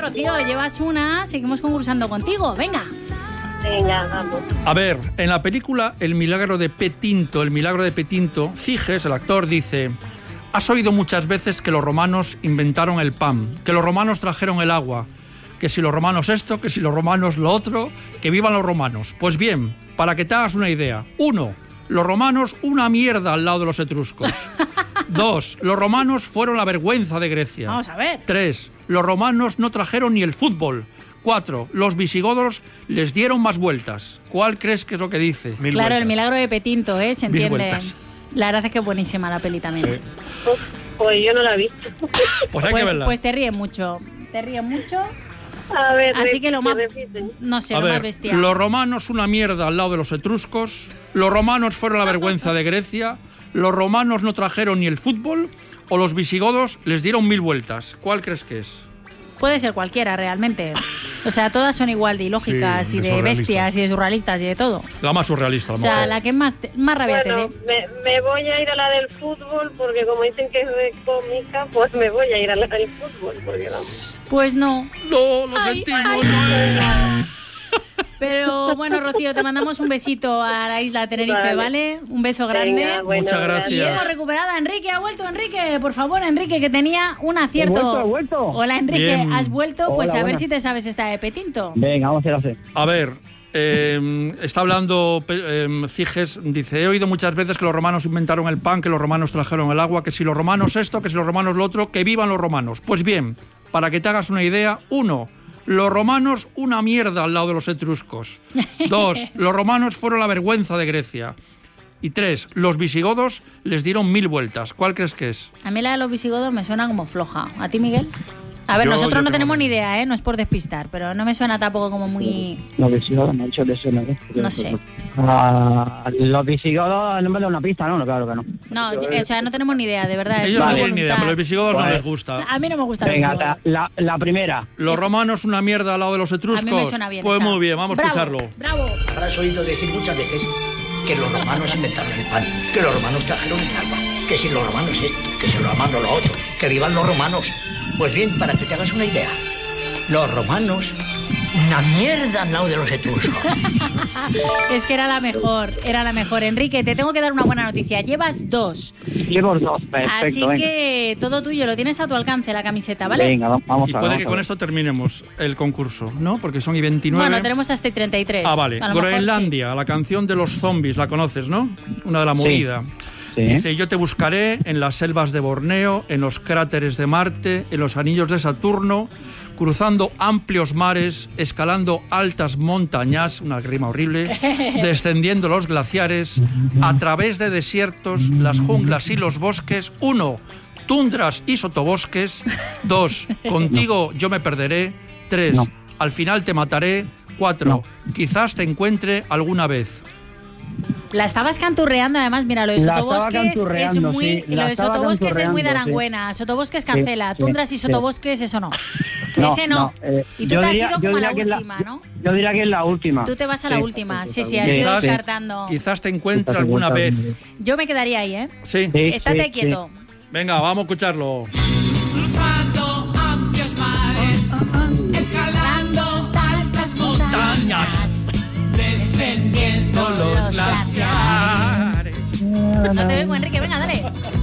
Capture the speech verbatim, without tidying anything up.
Rocío, llevas una, seguimos concursando contigo, venga. Venga, vamos. A ver, en la película El milagro de Petinto, el milagro de Petinto, Ciges, el actor, dice: has oído muchas veces que los romanos inventaron el pan, que los romanos trajeron el agua, que si los romanos esto, que si los romanos lo otro, que vivan los romanos. Pues bien, para que te hagas una idea. Uno, los romanos una mierda al lado de los etruscos. Dos, los romanos fueron la vergüenza de Grecia. Vamos a ver. Tres, los romanos no trajeron ni el fútbol. Cuatro, los visigodos les dieron más vueltas. ¿Cuál crees que es lo que dice? Mil claro, vueltas. El milagro de Petinto, ¿eh? Se entiende. Mil vueltas. La verdad es que es buenísima la peli también. Sí. Pues, pues yo no la he visto. Pues hay pues, que verla. Pues te ríes mucho. Te ríes mucho. A ver, Así repite, que lo más... repite. No sé, A lo ver, más bestial. los romanos una mierda al lado de los etruscos. Los romanos fueron la vergüenza de Grecia. Los romanos no trajeron ni el fútbol. O los visigodos les dieron mil vueltas. ¿Cuál crees que es? Puede ser cualquiera, realmente. O sea, todas son igual de ilógicas Sí, y de de bestias y de surrealistas y de todo. La más surrealista. O sea, la que más, te- más rabia Bueno, te dé. me, me voy a ir a la del fútbol porque como dicen que es de cómica, pues me voy a ir a la del fútbol porque vamos. Pues no. No, lo Ay, sentimos. ay, no era. Pero bueno, Rocío, te mandamos un besito a la isla Tenerife, ¿vale? Vale. Un beso grande. Venga, bueno, Muchas gracias. Y hemos recuperado a Enrique. Ha vuelto Enrique, por favor, Enrique, que tenía un acierto. He vuelto, he vuelto. Hola, Enrique, Bien. has vuelto. Pues Hola, a ver buenas. si te sabes esta de Petinto. Venga, vamos a hacer así. A ver, eh, está hablando eh, Ciges, dice: he oído muchas veces que los romanos inventaron el pan, que los romanos trajeron el agua, que si los romanos esto, que si los romanos lo otro, que vivan los romanos. Pues bien, para que te hagas una idea, uno, los romanos una mierda al lado de los etruscos. Dos, los romanos fueron la vergüenza de Grecia. Y tres, los visigodos les dieron mil vueltas. ¿Cuál crees que es? A mí la de los visigodos me suena como floja. ¿A ti, Miguel? A ver, Yo- nosotros yo no tengo tenemos ni- ni idea, ¿eh? No es por despistar, pero no me suena tampoco como muy... Los visigodos, me han dicho de eso, ¿no? No sé. Ah, los visigodos, no me da una pista, ¿no? Claro que no. No, yo- o sea, no tenemos ni idea, de verdad. es Ellos no solo tienen ni idea, voluntad. pero los visigodos no Vale. les gusta. A mí no me gusta los Venga, visigodos. la, la, la primera. Los romanos una mierda al lado de los A etruscos. mí me suena bien Pues esa. muy bien, vamos Bravo, a escucharlo. Bravo. Habrás oído decir muchas veces que los romanos inventaron el pan, que los romanos trajeron el agua, que si los romanos esto, que si los romanos lo otro, que vivan los romanos. Pues bien, para que te hagas una idea, los romanos, una mierda al lado de los etruscos. Es que era la mejor, era la mejor. Enrique, te tengo que dar una buena noticia. Llevas dos. Llevo dos, perfecto. Así venga. que todo tuyo, lo tienes a tu alcance la camiseta, ¿vale? Venga, va- vamos Y a ver. puede vamos que a con ver. esto terminemos el concurso, ¿no? Porque son y veintinueve. Bueno, tenemos hasta el treinta y tres. Ah, vale. A lo mejor Groenlandia, la canción de los zombies, la conoces, ¿no? Una de la movida. Sí. Dice: yo te buscaré en las selvas de Borneo, en los cráteres de Marte, en los anillos de Saturno, cruzando amplios mares, escalando altas montañas, una rima horrible, descendiendo los glaciares, a través de desiertos, las junglas y los bosques. Uno, tundras y sotobosques. Dos, contigo yo me perderé. Tres, No. al final te mataré. Cuatro, quizás te encuentre alguna vez. La estabas canturreando, además, mira, lo de La Sotobosques estaba es canturreando, muy. sí, la Lo de estaba Sotobosques es muy de canturreando, Arangüena. Sotobosques cancela. Sí, sí, Tundras y sí. Sotobosques, eso no. No, Ese no. no, eh, y tú yo te has diría- ido yo como a la diría que es la- última, ¿no? Yo diría que es la última. Tú te vas a la Sí. última. Sí, sí, has Sí, ido sí. descartando. Quizás te encuentre Quizás te alguna encuentre vez. alguna Yo me quedaría ahí, ¿eh? Sí. Sí, Estate sí, quieto. Venga, vamos a escucharlo. Cruzando amplios mares, escalando altas montañas, descendiendo los glaciares. No te oigo, Enrique. Venga, dale.